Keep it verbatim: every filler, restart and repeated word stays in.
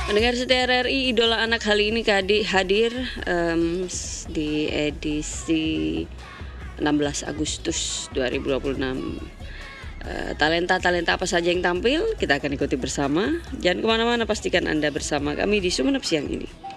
Pendengar setia R R I, Idola Anak kali ini kadi- hadir em, s- di edisi enam belas Agustus dua ribu dua puluh enam. Eh, Talenta-talenta apa saja yang tampil, kita akan ikuti bersama. Jangan kemana-mana, pastikan Anda bersama kami di Sumeneb siang ini.